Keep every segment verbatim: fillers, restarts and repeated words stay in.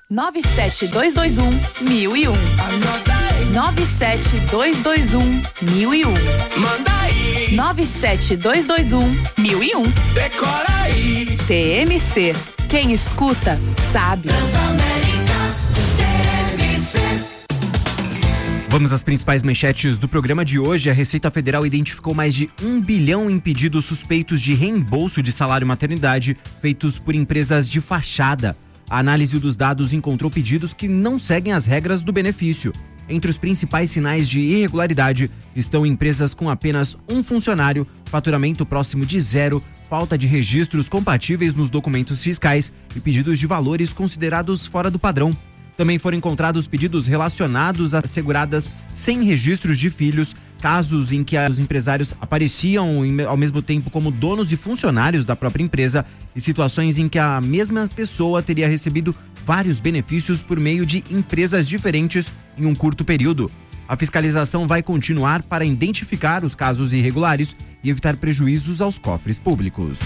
nove sete dois dois um, mil e um. nove sete dois dois um, mil e um. Manda aí. nove sete dois dois um, mil e um. Decora aí. T M C. Quem escuta, sabe. Vamos às principais manchetes do programa de hoje. A Receita Federal identificou mais de um bilhão em pedidos suspeitos de reembolso de salário maternidade feitos por empresas de fachada. A análise dos dados encontrou pedidos que não seguem as regras do benefício. Entre os principais sinais de irregularidade estão empresas com apenas um funcionário, faturamento próximo de zero, falta de registros compatíveis nos documentos fiscais e pedidos de valores considerados fora do padrão. Também foram encontrados pedidos relacionados a seguradas sem registros de filhos, casos em que os empresários apareciam ao mesmo tempo como donos e funcionários da própria empresa e situações em que a mesma pessoa teria recebido vários benefícios por meio de empresas diferentes em um curto período. A fiscalização vai continuar para identificar os casos irregulares e evitar prejuízos aos cofres públicos.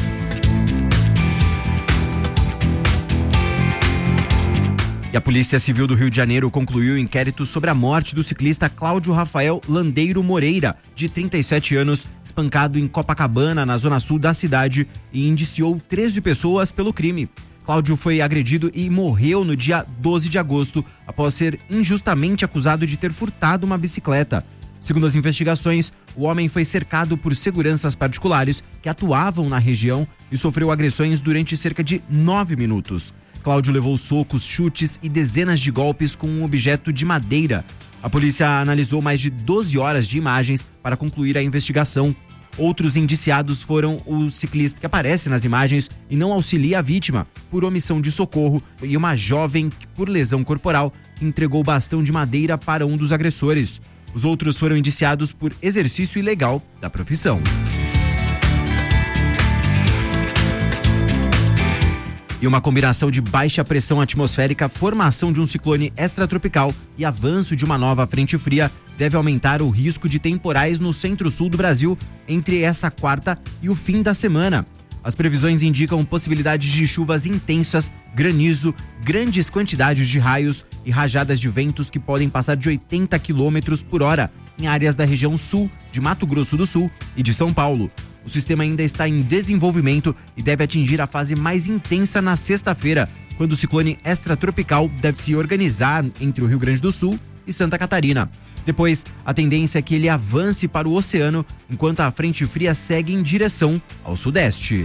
E a Polícia Civil do Rio de Janeiro concluiu o inquérito sobre a morte do ciclista Cláudio Rafael Landeiro Moreira, de trinta e sete anos, espancado em Copacabana, na zona sul da cidade, e indiciou treze pessoas pelo crime. Cláudio foi agredido e morreu no dia doze de agosto, após ser injustamente acusado de ter furtado uma bicicleta. Segundo as investigações, o homem foi cercado por seguranças particulares que atuavam na região e sofreu agressões durante cerca de nove minutos. Cláudio levou socos, chutes e dezenas de golpes com um objeto de madeira. A polícia analisou mais de doze horas de imagens para concluir a investigação. Outros indiciados foram o ciclista que aparece nas imagens e não auxilia a vítima por omissão de socorro e uma jovem por lesão corporal que entregou bastão de madeira para um dos agressores. Os outros foram indiciados por exercício ilegal da profissão. E uma combinação de baixa pressão atmosférica, formação de um ciclone extratropical e avanço de uma nova frente fria deve aumentar o risco de temporais no centro-sul do Brasil entre essa quarta e o fim da semana. As previsões indicam possibilidades de chuvas intensas, granizo, grandes quantidades de raios e rajadas de ventos que podem passar de oitenta quilômetros por hora em áreas da região sul, de Mato Grosso do Sul e de São Paulo. O sistema ainda está em desenvolvimento e deve atingir a fase mais intensa na sexta-feira, quando o ciclone extratropical deve se organizar entre o Rio Grande do Sul e Santa Catarina. Depois, a tendência é que ele avance para o oceano, enquanto a frente fria segue em direção ao sudeste.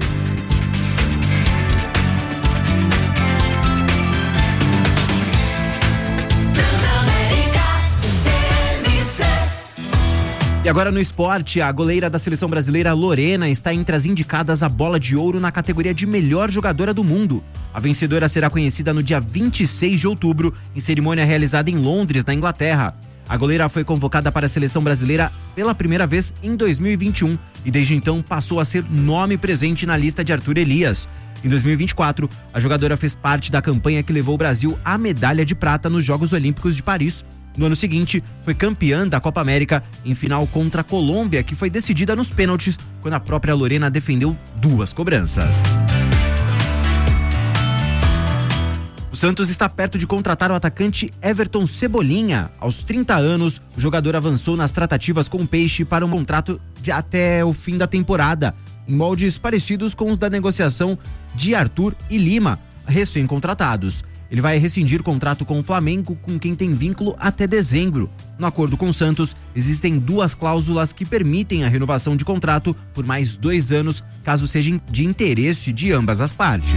E agora no esporte, a goleira da seleção brasileira Lorena está entre as indicadas à bola de ouro na categoria de melhor jogadora do mundo. A vencedora será conhecida no dia vinte e seis de outubro, em cerimônia realizada em Londres, na Inglaterra. A goleira foi convocada para a seleção brasileira pela primeira vez em dois mil e vinte e um e desde então passou a ser nome presente na lista de Arthur Elias. Em dois mil e vinte e quatro, a jogadora fez parte da campanha que levou o Brasil à medalha de prata nos Jogos Olímpicos de Paris. No ano seguinte, foi campeã da Copa América em final contra a Colômbia, que foi decidida nos pênaltis, quando a própria Lorena defendeu duas cobranças. O Santos está perto de contratar o atacante Everton Cebolinha. Aos trinta anos, o jogador avançou nas tratativas com o Peixe para um contrato de até o fim da temporada, em moldes parecidos com os da negociação de Arthur e Lima, recém-contratados. Ele vai rescindir contrato com o Flamengo, com quem tem vínculo até dezembro. No acordo com o Santos, existem duas cláusulas que permitem a renovação de contrato por mais dois anos, caso seja de interesse de ambas as partes.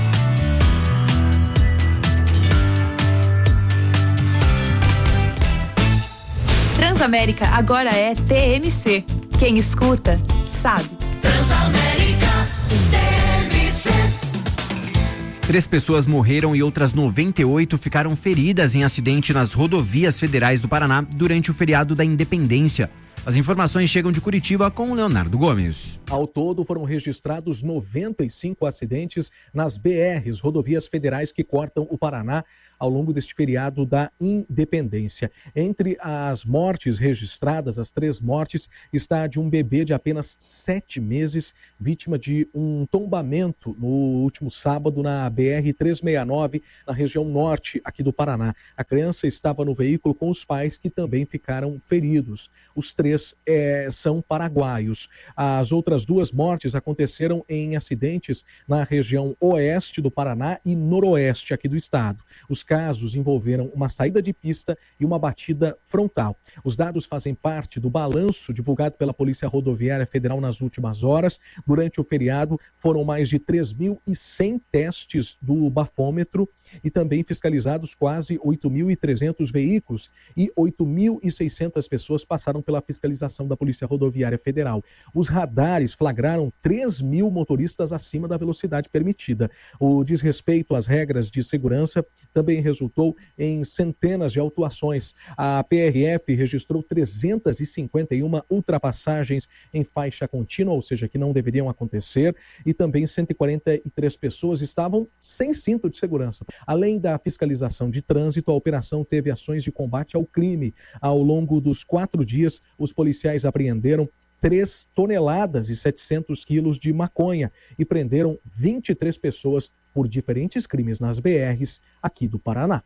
Transamérica agora é T M C. Quem escuta, sabe. Transamérica T M C. Três pessoas morreram e outras noventa e oito ficaram feridas em acidente nas rodovias federais do Paraná durante o feriado da Independência. As informações chegam de Curitiba com o Leonardo Gomes. Ao todo foram registrados noventa e cinco acidentes nas B Rs, rodovias federais que cortam o Paraná, ao longo deste feriado da Independência. Entre as mortes registradas, as três mortes, está de um bebê de apenas sete meses, vítima de um tombamento no último sábado na B R trezentos e sessenta e nove, na região norte aqui do Paraná. A criança estava no veículo com os pais, que também ficaram feridos. Os três é, são paraguaios. As outras duas mortes aconteceram em acidentes na região oeste do Paraná e noroeste aqui do estado. Os casos envolveram uma saída de pista e uma batida frontal. Os dados fazem parte do balanço divulgado pela Polícia Rodoviária Federal nas últimas horas. Durante o feriado, foram mais de três mil e cem testes do bafômetro e também fiscalizados quase oito mil e trezentos veículos e oito mil e seiscentas pessoas passaram pela fiscalização da Polícia Rodoviária Federal. Os radares flagraram três mil motoristas acima da velocidade permitida. O desrespeito às regras de segurança também resultou em centenas de autuações. A P R F registrou trezentas e cinquenta e uma ultrapassagens em faixa contínua, ou seja, que não deveriam acontecer, e também cento e quarenta e três pessoas estavam sem cinto de segurança. Além da fiscalização de trânsito, a operação teve ações de combate ao crime. Ao longo dos quatro dias, os policiais apreenderam três toneladas e setecentos quilos de maconha e prenderam vinte e três pessoas por diferentes crimes nas B Rs aqui do Paraná.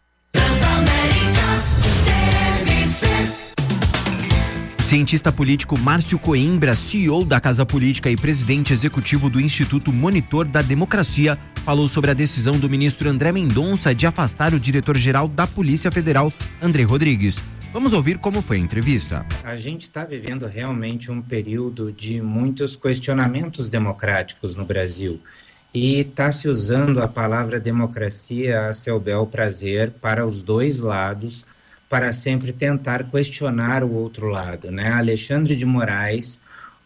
O cientista político Márcio Coimbra, C E O da Casa Política e presidente executivo do Instituto Monitor da Democracia, falou sobre a decisão do ministro André Mendonça de afastar o diretor-geral da Polícia Federal, André Rodrigues. Vamos ouvir como foi a entrevista. A gente está vivendo realmente um período de muitos questionamentos democráticos no Brasil e está se usando a palavra democracia a seu bel prazer para os dois lados, para sempre tentar questionar o outro lado, né? Alexandre de Moraes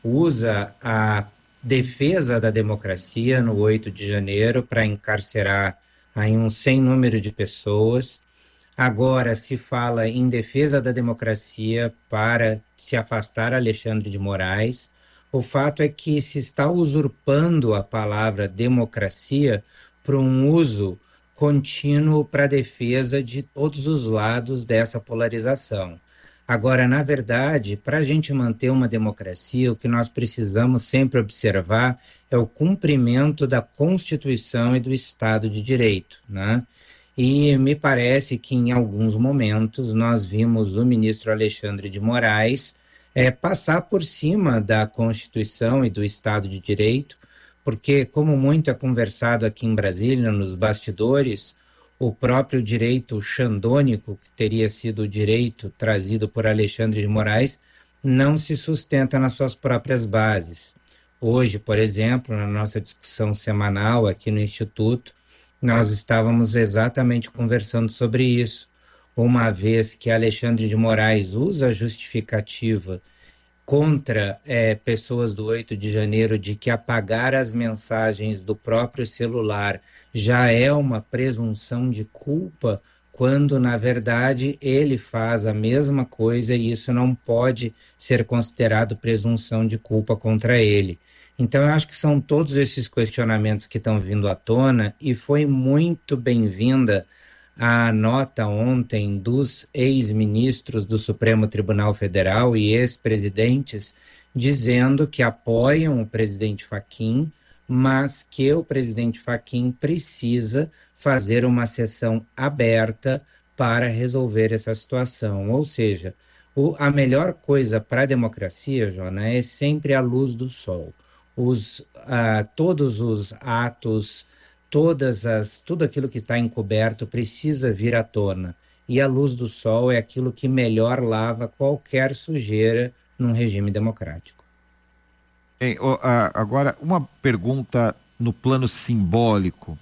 usa a defesa da democracia no oito de janeiro para encarcerar aí um sem número de pessoas. Agora se fala em defesa da democracia para se afastar Alexandre de Moraes. O fato é que se está usurpando a palavra democracia para um uso contínuo para a defesa de todos os lados dessa polarização. Agora, na verdade, para a gente manter uma democracia, o que nós precisamos sempre observar é o cumprimento da Constituição e do Estado de Direito, né? E me parece que em alguns momentos nós vimos o ministro Alexandre de Moraes é, passar por cima da Constituição e do Estado de Direito, porque, como muito é conversado aqui em Brasília, nos bastidores, o próprio direito xandônico, que teria sido o direito trazido por Alexandre de Moraes, não se sustenta nas suas próprias bases. Hoje, por exemplo, na nossa discussão semanal aqui no Instituto, nós estávamos exatamente conversando sobre isso, uma vez que Alexandre de Moraes usa a justificativa contra é, pessoas do oito de janeiro de que apagar as mensagens do próprio celular já é uma presunção de culpa, quando na verdade ele faz a mesma coisa e isso não pode ser considerado presunção de culpa contra ele. Então eu acho que são todos esses questionamentos que estão vindo à tona e foi muito bem-vinda a nota ontem dos ex-ministros do Supremo Tribunal Federal e ex-presidentes dizendo que apoiam o presidente Fachin, mas que o presidente Fachin precisa fazer uma sessão aberta para resolver essa situação. Ou seja, o, a melhor coisa para a democracia, Jona, é sempre a luz do sol. Os, uh, todos os atos, todas as, tudo aquilo que está encoberto precisa vir à tona. E a luz do sol é aquilo que melhor lava qualquer sujeira num regime democrático. Bem, agora, uma pergunta no plano simbólico.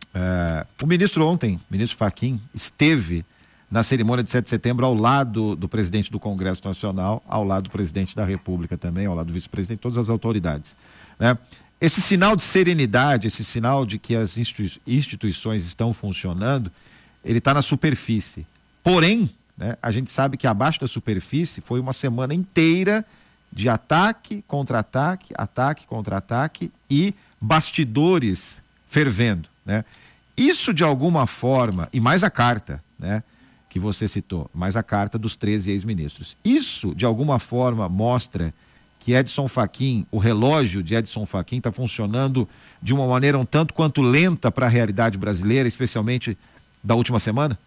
Uh, o ministro ontem, o ministro Fachin, esteve na cerimônia de sete de setembro ao lado do presidente do Congresso Nacional, ao lado do presidente da República também, ao lado do vice-presidente, todas as autoridades, né? Esse sinal de serenidade, esse sinal de que as institui- instituições estão funcionando, ele está na superfície. Porém, né, a gente sabe que abaixo da superfície foi uma semana inteira de ataque, contra-ataque, ataque, contra-ataque e bastidores fervendo, né? Isso de alguma forma, e mais a carta, né, que você citou, mais a carta dos treze ex-ministros, isso de alguma forma mostra que Edson Fachin, o relógio de Edson Fachin está funcionando de uma maneira um tanto quanto lenta para a realidade brasileira, especialmente da última semana?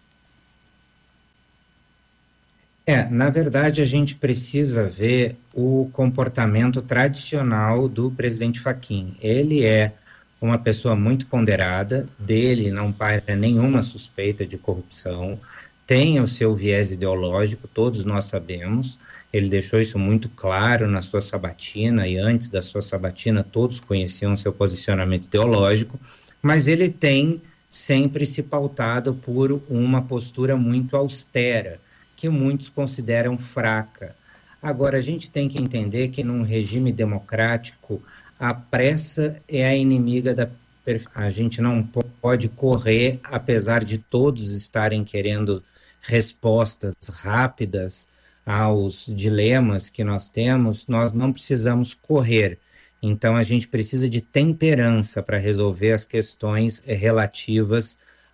É, na verdade a gente precisa ver o comportamento tradicional do presidente Fachin. Ele é uma pessoa muito ponderada, dele não paira nenhuma suspeita de corrupção, tem o seu viés ideológico, todos nós sabemos, ele deixou isso muito claro na sua sabatina, e antes da sua sabatina todos conheciam seu posicionamento ideológico, mas ele tem sempre se pautado por uma postura muito austera, que muitos consideram fraca. Agora, a gente tem que entender que num regime democrático, a pressa é a inimiga da perfeição. A gente não pode correr, apesar de todos estarem querendo respostas rápidas aos dilemas que nós temos, nós não precisamos correr. Então, a gente precisa de temperança para resolver as questões relativas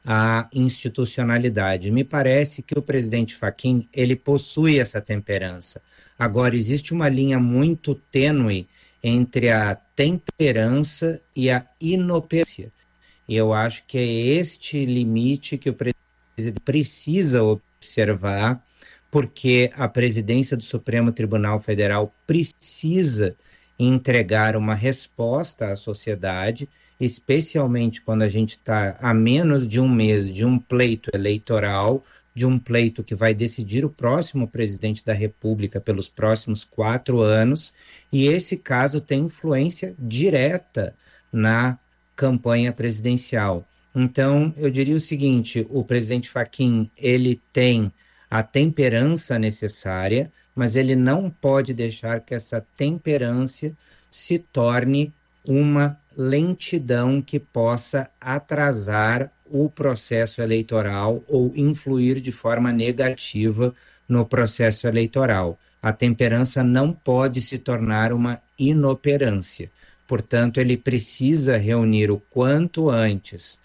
à institucionalidade. Me parece que o presidente Fachin, ele possui essa temperança. Agora, existe uma linha muito tênue entre a temperança e a inoperância. E eu acho que é este limite que o presidente precisa observar, porque a presidência do Supremo Tribunal Federal precisa entregar uma resposta à sociedade, especialmente quando a gente está a menos de um mês de um pleito eleitoral, de um pleito que vai decidir o próximo presidente da República pelos próximos quatro anos, e esse caso tem influência direta na campanha presidencial. Então, eu diria o seguinte, o presidente Fachin, ele tem a temperança necessária, mas ele não pode deixar que essa temperança se torne uma lentidão que possa atrasar o processo eleitoral ou influir de forma negativa no processo eleitoral. A temperança não pode se tornar uma inoperância. Portanto, ele precisa reunir o quanto antes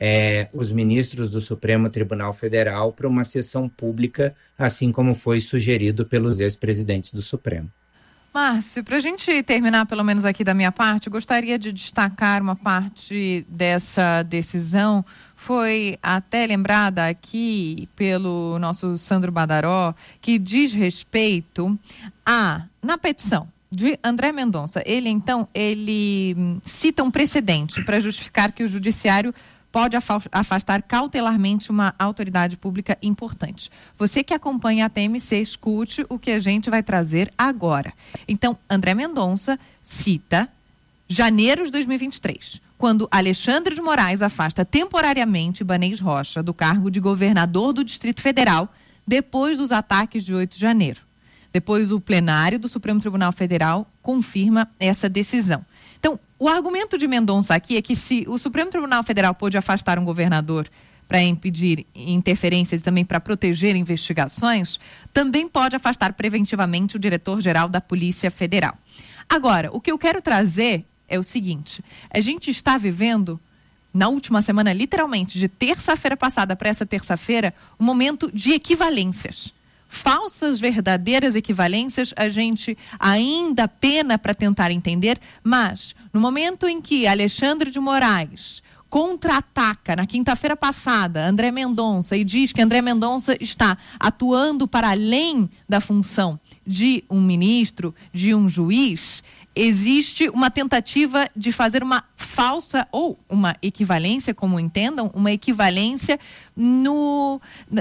é, os ministros do Supremo Tribunal Federal para uma sessão pública, assim como foi sugerido pelos ex-presidentes do Supremo. Márcio, para a gente terminar, pelo menos aqui da minha parte, gostaria de destacar uma parte dessa decisão. Foi até lembrada aqui pelo nosso Sandro Badaró, que diz respeito a, na petição de André Mendonça, ele então, ele cita um precedente para justificar que o judiciário pode afastar cautelarmente uma autoridade pública importante. Você que acompanha a T M C, escute o que a gente vai trazer agora. Então, André Mendonça cita janeiro de dois mil e vinte e três, quando Alexandre de Moraes afasta temporariamente Ibanez Rocha do cargo de governador do Distrito Federal depois dos ataques de oito de janeiro. Depois, o plenário do Supremo Tribunal Federal confirma essa decisão. Então, o argumento de Mendonça aqui é que se o Supremo Tribunal Federal pôde afastar um governador para impedir interferências e também para proteger investigações, também pode afastar preventivamente o diretor-geral da Polícia Federal. Agora, o que eu quero trazer é o seguinte, a gente está vivendo, na última semana, literalmente, de terça-feira passada para essa terça-feira, um momento de equivalências. Falsas, verdadeiras equivalências, a gente ainda pena para tentar entender, mas no momento em que Alexandre de Moraes contra-ataca na quinta-feira passada André Mendonça e diz que André Mendonça está atuando para além da função de um ministro, de um juiz, existe uma tentativa de fazer uma falsa ou uma equivalência, como entendam, uma equivalência no...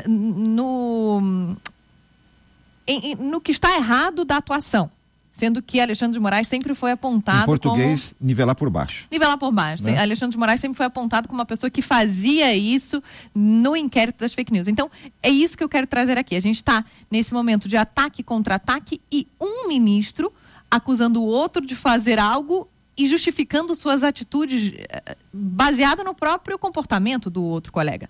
no Em, em, no que está errado da atuação, sendo que Alexandre de Moraes sempre foi apontado como... Em português, como... nivelar por baixo. Nivelar por baixo. Né? Alexandre de Moraes sempre foi apontado como uma pessoa que fazia isso no inquérito das fake news. Então, é isso que eu quero trazer aqui. A gente está nesse momento de ataque contra ataque e um ministro acusando o outro de fazer algo e justificando suas atitudes baseada no próprio comportamento do outro colega.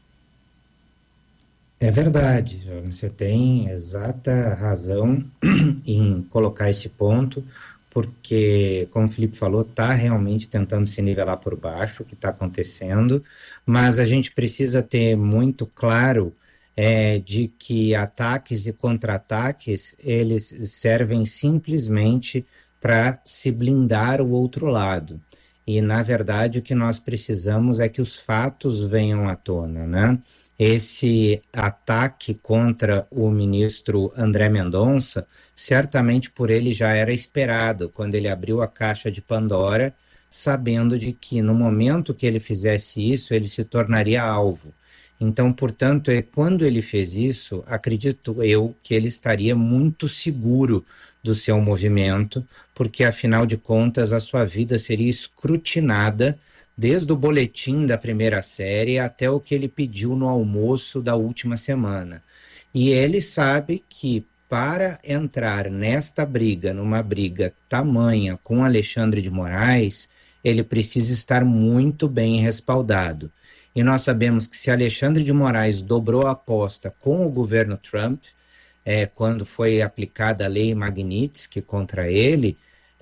É verdade, você tem exata razão. em colocar esse ponto, porque, como o Felipe falou, está realmente tentando se nivelar por baixo o que está acontecendo, mas a gente precisa ter muito claro é, de que ataques e contra-ataques, eles servem simplesmente para se blindar o outro lado. E, na verdade, o que nós precisamos é que os fatos venham à tona, né? Esse ataque contra o ministro André Mendonça, certamente por ele já era esperado, quando ele abriu a caixa de Pandora, sabendo de que no momento que ele fizesse isso, ele se tornaria alvo. Então, portanto, é, quando ele fez isso, acredito eu que ele estaria muito seguro do seu movimento, porque, afinal de contas, a sua vida seria escrutinada desde o boletim da primeira série até o que ele pediu no almoço da última semana. E ele sabe que para entrar nesta briga, numa briga tamanha com Alexandre de Moraes, ele precisa estar muito bem respaldado. E nós sabemos que se Alexandre de Moraes dobrou a aposta com o governo Trump, é, quando foi aplicada a lei Magnitsky contra ele,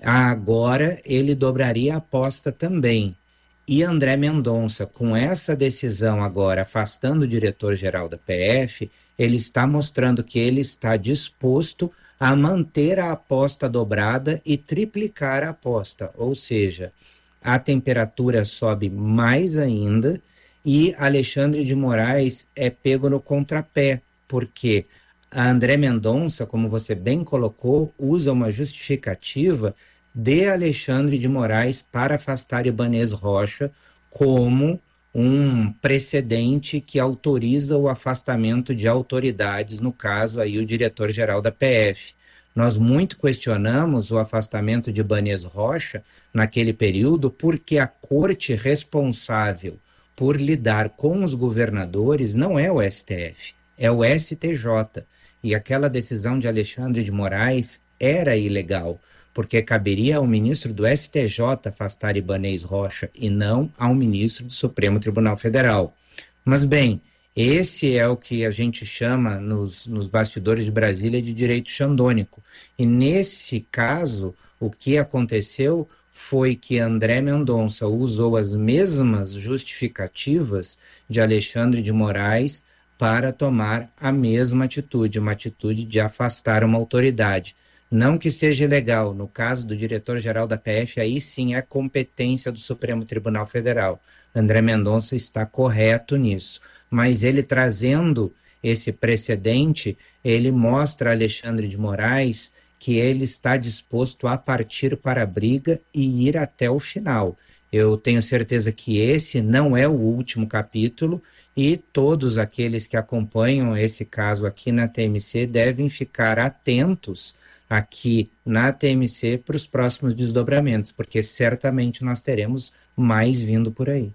agora ele dobraria a aposta também. E André Mendonça, com essa decisão agora, afastando o diretor-geral da P F, ele está mostrando que ele está disposto a manter a aposta dobrada e triplicar a aposta. Ou seja, a temperatura sobe mais ainda e Alexandre de Moraes é pego no contrapé, porque a André Mendonça, como você bem colocou, usa uma justificativa de Alexandre de Moraes para afastar Ibanez Rocha como um precedente que autoriza o afastamento de autoridades, no caso aí o diretor-geral da P F. Nós muito questionamos o afastamento de Ibanez Rocha naquele período porque a corte responsável por lidar com os governadores não é o S T F, é o S T J. E aquela decisão de Alexandre de Moraes era ilegal, porque caberia ao ministro do S T J afastar Ibanez Rocha e não ao ministro do Supremo Tribunal Federal. Mas, bem, esse é o que a gente chama nos, nos bastidores de Brasília de direito xandônico. E nesse caso, o que aconteceu foi que André Mendonça usou as mesmas justificativas de Alexandre de Moraes para tomar a mesma atitude, uma atitude de afastar uma autoridade. Não que seja ilegal, no caso do diretor-geral da P F, aí sim é competência do Supremo Tribunal Federal. André Mendonça está correto nisso, mas ele trazendo esse precedente, ele mostra a Alexandre de Moraes que ele está disposto a partir para a briga e ir até o final. Eu tenho certeza que esse não é o último capítulo e todos aqueles que acompanham esse caso aqui na T M C devem ficar atentos aqui na T M C para os próximos desdobramentos, porque certamente nós teremos mais vindo por aí.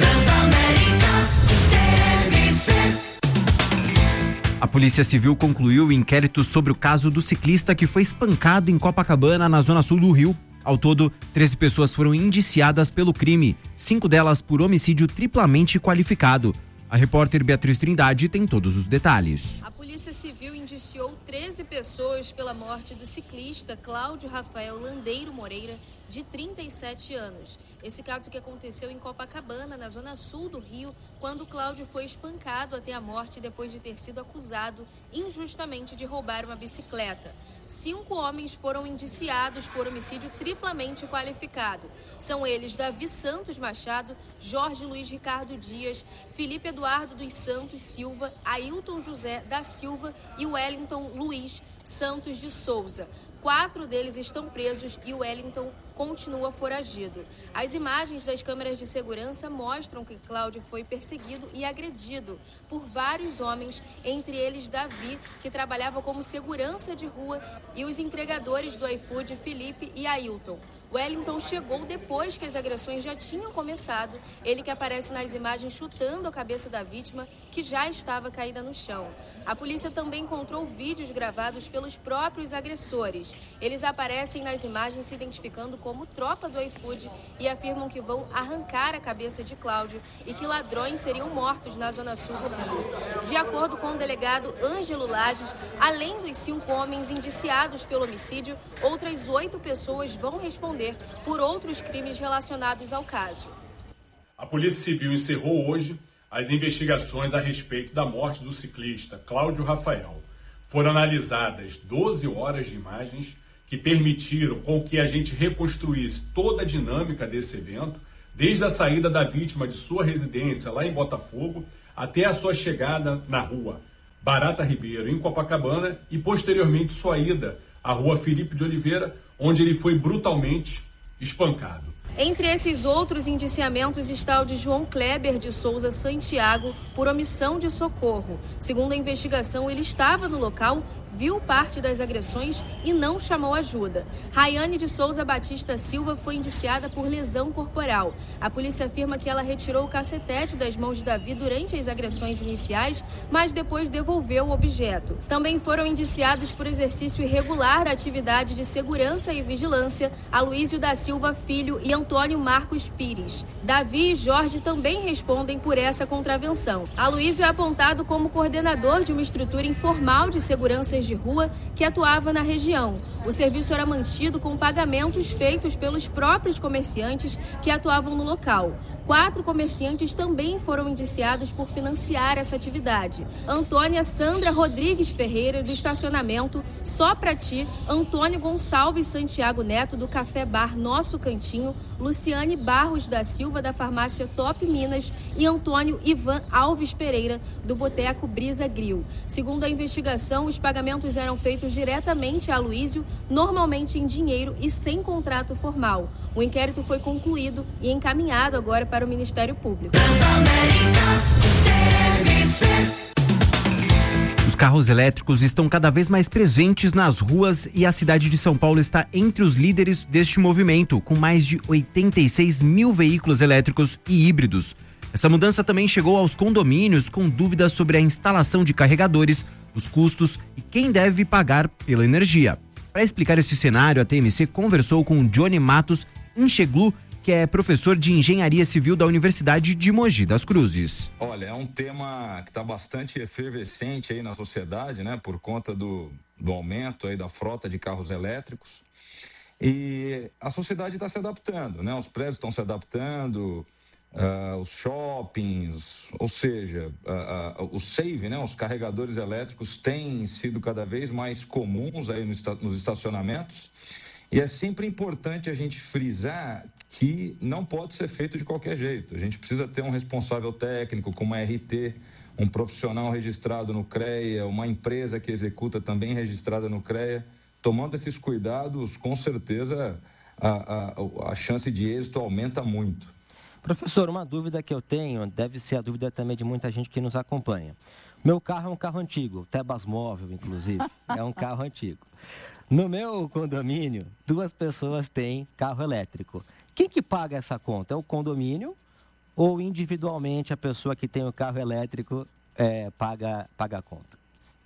A Polícia Civil concluiu o inquérito sobre o caso do ciclista que foi espancado em Copacabana, na zona sul do Rio. Ao todo, treze pessoas foram indiciadas pelo crime, cinco delas por homicídio triplamente qualificado. A repórter Beatriz Trindade tem todos os detalhes. A Polícia Civil indiciou treze pessoas pela morte do ciclista Cláudio Rafael Landeiro Moreira, de trinta e sete anos. Esse caso que aconteceu em Copacabana, na zona sul do Rio, quando Cláudio foi espancado até a morte depois de ter sido acusado injustamente de roubar uma bicicleta. Cinco homens foram indiciados por homicídio triplamente qualificado. São eles Davi Santos Machado, Jorge Luiz Ricardo Dias, Felipe Eduardo dos Santos Silva, Ailton José da Silva e Wellington Luiz Santos de Souza. Quatro deles estão presos e o Wellington continua foragido. As imagens das câmeras de segurança mostram que Cláudio foi perseguido e agredido por vários homens, entre eles Davi, que trabalhava como segurança de rua, e os entregadores do iFood, Felipe e Ailton. Wellington chegou depois que as agressões já tinham começado, ele que aparece nas imagens chutando a cabeça da vítima, que já estava caída no chão. A polícia também encontrou vídeos gravados pelos próprios agressores. Eles aparecem nas imagens se identificando como tropa do iFood e afirmam que vão arrancar a cabeça de Cláudio e que ladrões seriam mortos na zona sul do Rio. De acordo com o delegado Ângelo Lages, além dos cinco homens indiciados pelo homicídio, outras oito pessoas vão responder por outros crimes relacionados ao caso. A Polícia Civil encerrou hoje as investigações a respeito da morte do ciclista Cláudio Rafael. Foram analisadas doze horas de imagens que permitiram com que a gente reconstruísse toda a dinâmica desse evento, desde a saída da vítima de sua residência lá em Botafogo até a sua chegada na rua Barata Ribeiro, em Copacabana, e posteriormente sua ida à rua Felipe de Oliveira, onde ele foi brutalmente espancado. Entre esses outros indiciamentos está o de João Kleber de Souza Santiago por omissão de socorro. Segundo a investigação, ele estava no local, viu parte das agressões e não chamou ajuda. Rayane de Souza Batista Silva foi indiciada por lesão corporal. A polícia afirma que ela retirou o cacetete das mãos de Davi durante as agressões iniciais, mas depois devolveu o objeto. Também foram indiciados por exercício irregular da atividade de segurança e vigilância Aloísio da Silva Filho e Antônio Marcos Pires. Davi e Jorge também respondem por essa contravenção. Aloísio é apontado como coordenador de uma estrutura informal de segurança de rua que atuava na região. O serviço era mantido com pagamentos feitos pelos próprios comerciantes que atuavam no local. Quatro comerciantes também foram indiciados por financiar essa atividade. Antônia Sandra Rodrigues Ferreira, do estacionamento Só Pra Ti, Antônio Gonçalves Santiago Neto, do Café Bar Nosso Cantinho, Luciane Barros da Silva, da farmácia Top Minas e Antônio Ivan Alves Pereira, do Boteco Brisa Grill. Segundo a investigação, os pagamentos eram feitos diretamente a Aloísio, normalmente em dinheiro e sem contrato formal. O inquérito foi concluído e encaminhado agora para o Ministério Público. Os carros elétricos estão cada vez mais presentes nas ruas e a cidade de São Paulo está entre os líderes deste movimento, com mais de oitenta e seis mil veículos elétricos e híbridos. Essa mudança também chegou aos condomínios com dúvidas sobre a instalação de carregadores, os custos e quem deve pagar pela energia. Para explicar esse cenário, a T M C conversou com Johnny Matos Incheglu, que é professor de Engenharia Civil da Universidade de Mogi das Cruzes. Olha, é um tema que está bastante efervescente aí na sociedade, né, por conta do, do aumento aí da frota de carros elétricos. E a sociedade está se adaptando, né, os prédios estão se adaptando, uh, os shoppings, ou seja, uh, uh, o save, né, os carregadores elétricos têm sido cada vez mais comuns aí nos estacionamentos. E é sempre importante a gente frisar que não pode ser feito de qualquer jeito. A gente precisa ter um responsável técnico com uma R T, um profissional registrado no CREA, uma empresa que executa também registrada no CREA. Tomando esses cuidados, com certeza a, a, a chance de êxito aumenta muito. Professor, uma dúvida que eu tenho, deve ser a dúvida também de muita gente que nos acompanha. Meu carro é um carro antigo, Tebas Móvel, inclusive, é um carro antigo. No meu condomínio, duas pessoas têm carro elétrico. Quem que paga essa conta? É o condomínio ou individualmente a pessoa que tem o carro elétrico é, paga, paga a conta?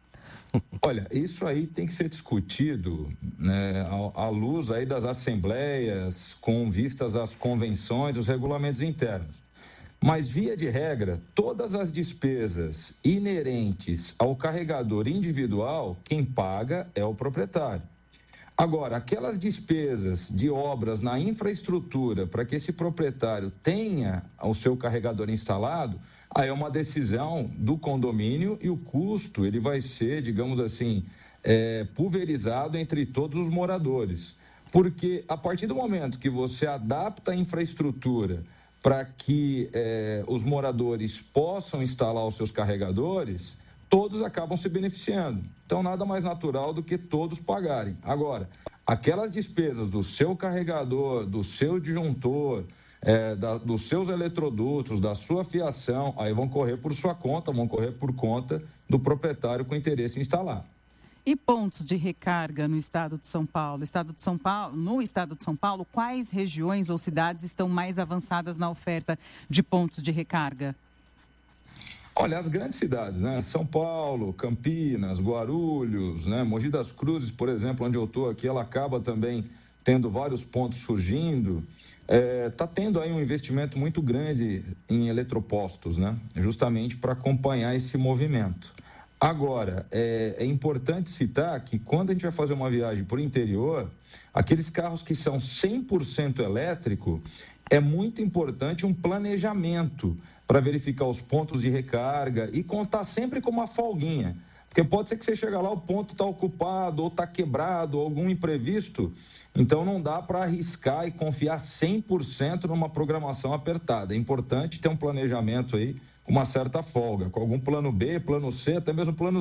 Olha, isso aí tem que ser discutido, né, à, à luz aí das assembleias, com vistas às convenções, os regulamentos internos. Mas, via de regra, todas as despesas inerentes ao carregador individual, quem paga é o proprietário. Agora, aquelas despesas de obras na infraestrutura para que esse proprietário tenha o seu carregador instalado, aí é uma decisão do condomínio e o custo ele vai ser, digamos assim, é, pulverizado entre todos os moradores. Porque a partir do momento que você adapta a infraestrutura para que eh, os moradores possam instalar os seus carregadores, todos acabam se beneficiando. Então, nada mais natural do que todos pagarem. Agora, aquelas despesas do seu carregador, do seu disjuntor, eh, da, dos seus eletrodutos, da sua fiação, aí vão correr por sua conta, vão correr por conta do proprietário com interesse em instalar. E pontos de recarga no estado de São Paulo? Estado de São Paulo, no estado de São Paulo, quais regiões ou cidades estão mais avançadas na oferta de pontos de recarga? Olha, as grandes cidades, né? São Paulo, Campinas, Guarulhos, né? Mogi das Cruzes, por exemplo, onde eu estou aqui, ela acaba também tendo vários pontos surgindo, está é, tendo aí um investimento muito grande em eletropostos, né? Justamente para acompanhar esse movimento. Agora, é, é importante citar que quando a gente vai fazer uma viagem por interior, aqueles carros que são cem por cento elétrico, é muito importante um planejamento para verificar os pontos de recarga e contar sempre com uma folguinha. Porque pode ser que você chega lá, o ponto está ocupado, ou está quebrado, ou algum imprevisto. Então, não dá para arriscar e confiar cem por cento numa programação apertada. É importante ter um planejamento aí com uma certa folga, com algum plano B, plano C, até mesmo plano